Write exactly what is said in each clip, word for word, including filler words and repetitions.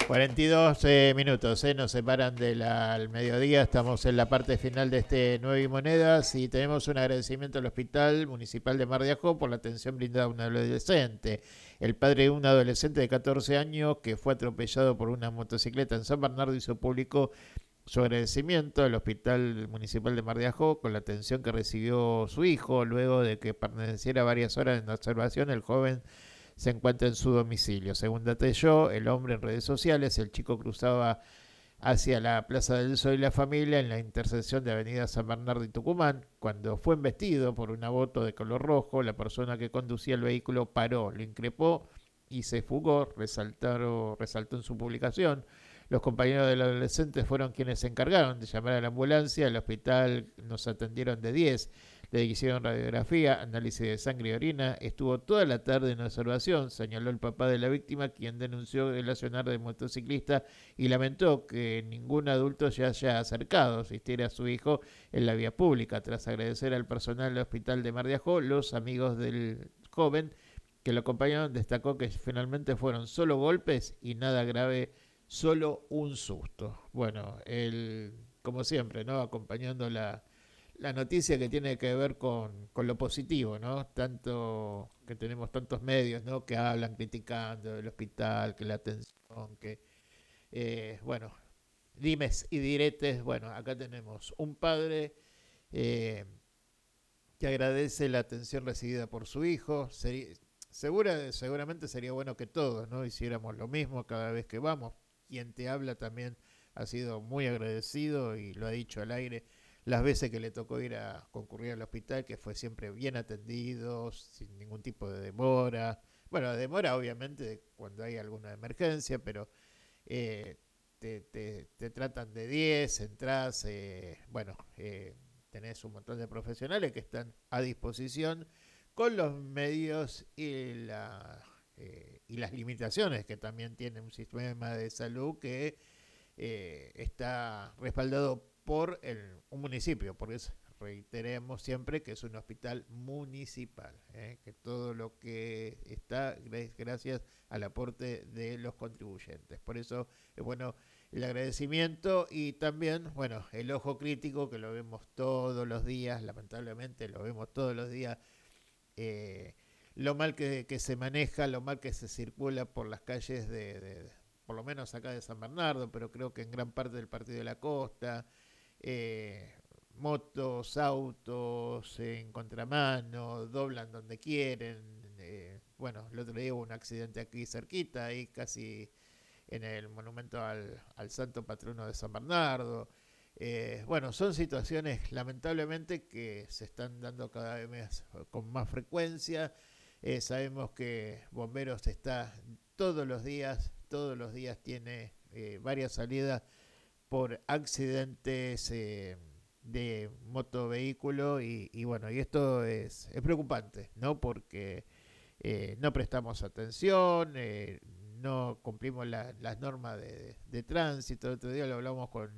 cuarenta y dos eh, minutos, eh, nos separan del al mediodía, estamos en la parte final de este nueve y monedas y tenemos un agradecimiento al Hospital Municipal de Mar de Ajó por la atención brindada a un adolescente. El padre de un adolescente de catorce años que fue atropellado por una motocicleta en San Bernardo hizo público su agradecimiento al Hospital Municipal de Mar de Ajó con la atención que recibió su hijo luego de que permaneciera varias horas en observación. El joven se encuentra en su domicilio. Según detalló el hombre en redes sociales, el chico cruzaba hacia la Plaza del Sol y la Familia en la intersección de Avenida San Bernardo y Tucumán. Cuando fue embestido por una moto de color rojo, la persona que conducía el vehículo paró, lo increpó y se fugó, resaltó, resaltó en su publicación. Los compañeros del adolescente fueron quienes se encargaron de llamar a la ambulancia. Al hospital nos atendieron de diez. Le hicieron radiografía, análisis de sangre y orina. Estuvo toda la tarde en observación, señaló el papá de la víctima, quien denunció el accionar del motociclista y lamentó que ningún adulto se haya acercado a asistir a su hijo en la vía pública. Tras agradecer al personal del hospital de Mar de Ajó, los amigos del joven que lo acompañaron destacó que finalmente fueron solo golpes y nada grave, solo un susto. Bueno, el, como siempre, ¿no? Acompañando la, la noticia que tiene que ver con, con lo positivo, ¿no? Tanto que tenemos tantos medios, ¿no? Que hablan criticando el hospital, que la atención, que, eh, bueno, dimes y diretes. Bueno, acá tenemos un padre eh, que agradece la atención recibida por su hijo. Sería, segura, seguramente sería bueno que todos, ¿no? Hiciéramos lo mismo cada vez que vamos. Quien te habla también ha sido muy agradecido y lo ha dicho al aire las veces que le tocó ir a concurrir al hospital, que fue siempre bien atendido, sin ningún tipo de demora. Bueno, demora obviamente cuando hay alguna emergencia, pero eh, te, te, te, tratan de diez, entras, eh, bueno, eh, tenés un montón de profesionales que están a disposición con los medios y, la, eh, y las limitaciones que también tiene un sistema de salud que eh, está respaldado por el, un municipio, porque es, reiteremos siempre que es un hospital municipal, ¿eh? Que todo lo que está es gracias al aporte de los contribuyentes. Por eso es bueno el agradecimiento y también, bueno, el ojo crítico que lo vemos todos los días, lamentablemente lo vemos todos los días, eh, lo mal que, que se maneja, lo mal que se circula por las calles de, de, por lo menos acá de San Bernardo, pero creo que en gran parte del Partido de la Costa, eh, motos, autos en contramano, doblan donde quieren. Eh, bueno, el otro día hubo un accidente aquí cerquita, ahí casi en el monumento al, al santo patrono de San Bernardo. Eh, bueno, son situaciones lamentablemente que se están dando cada vez más, con más frecuencia. Eh, sabemos que Bomberos está todos los días, todos los días tiene eh, varias salidas por accidentes eh, de motovehículo y, y bueno, y esto es, es preocupante, ¿no? Porque eh, no prestamos atención, eh, no cumplimos la, las normas de, de tránsito. El otro día lo hablamos con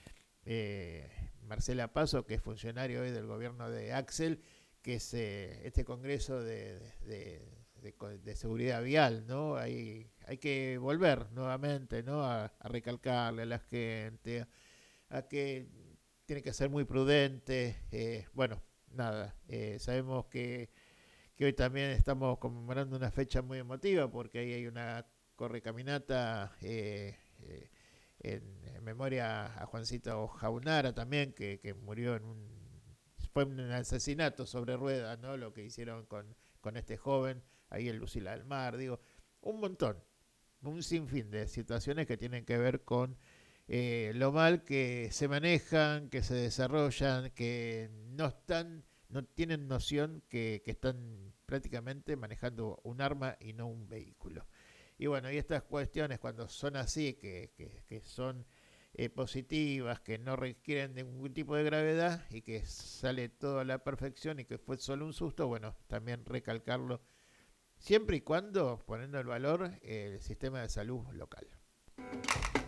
eh, Marcela Paso, que es funcionario hoy del gobierno de Axel, que es eh, este congreso de, de, de, de, seguridad vial, ¿no? Hay, hay que volver nuevamente, ¿no? A, a recalcarle a la gente, a que tiene que ser muy prudente. Eh, bueno, nada, eh, sabemos que, que hoy también estamos conmemorando una fecha muy emotiva porque ahí hay una correcaminata eh, eh, en, en, memoria a Juancito Jaunara también, que, que murió en un... Fue un asesinato sobre ruedas, ¿no? Lo que hicieron con, con este joven, ahí en Lucila del Mar, digo, un montón, un sinfín de situaciones que tienen que ver con eh, lo mal que se manejan, que se desarrollan, que no están, no tienen noción que, que están prácticamente manejando un arma y no un vehículo. Y bueno, y estas cuestiones cuando son así, que, que, que son eh, positivas, que no requieren ningún tipo de gravedad y que sale todo a la perfección y que fue solo un susto, bueno, también recalcarlo siempre y cuando poniendo el valor eh, el sistema de salud local.